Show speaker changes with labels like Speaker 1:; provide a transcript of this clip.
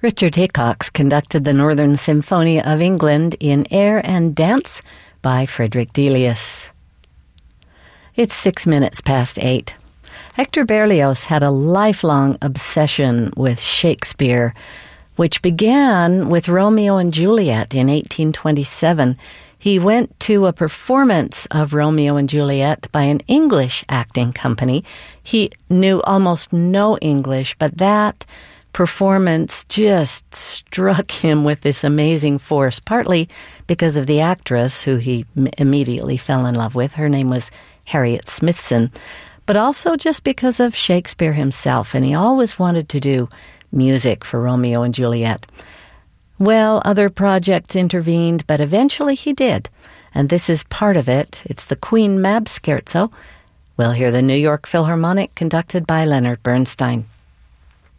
Speaker 1: Richard Hickox conducted the Northern Symphony of England in Air and Dance by Frederick Delius. It's 6 minutes past 8. Hector Berlioz had a lifelong obsession with Shakespeare, which began with Romeo and Juliet in 1827. He went to a performance of Romeo and Juliet by an English acting company. He knew almost no English, but that performance just struck him with this amazing force, partly because of the actress who he immediately fell in love with. Her name was Harriet Smithson, but also just because of Shakespeare himself, and he always wanted to do music for Romeo and Juliet. Well, other projects intervened, but eventually he did, and this is part of it. It's the Queen Mab Scherzo. We'll hear the New York Philharmonic conducted by Leonard Bernstein.